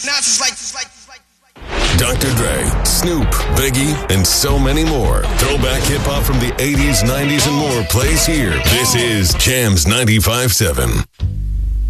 Dr. Dre, Snoop, Biggie, and so many more. Throwback hip-hop from the 80s, 90s, and more plays here. This is Jams 95.7.